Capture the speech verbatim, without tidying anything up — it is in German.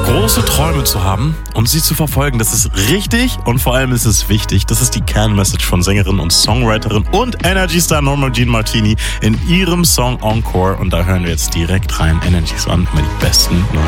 Große Träume zu haben und sie zu verfolgen, das ist richtig und vor allem ist es wichtig. Das ist die Kernmessage von Sängerin und Songwriterin und Energy-Star Norma Jean Martini in ihrem Song Encore. Und da hören wir jetzt direkt rein. Energy One, immer die besten neuen